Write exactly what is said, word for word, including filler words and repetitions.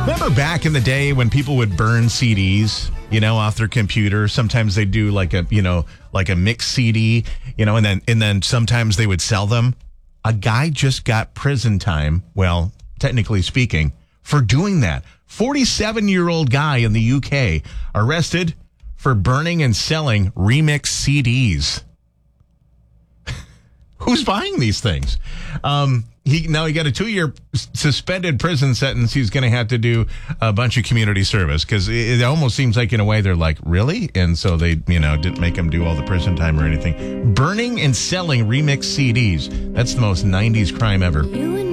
Remember back in the day when people would burn C Ds, you know, off their computer? Sometimes they do like a, you know, like a mixed C D, you know, and then and then sometimes they would sell them. A guy just got prison time, well, technically speaking, for doing that. forty-seven-year-old guy in the U K arrested for burning and selling remixed C Ds. Who's buying these things? Um, he now he got a two-year suspended prison sentence. He's going to have to do a bunch of community service because it, it almost seems like in a way they're like, really? And so they, you know, didn't make him do all the prison time or anything. Burning and selling remixed C Ds. That's the most nineties crime ever.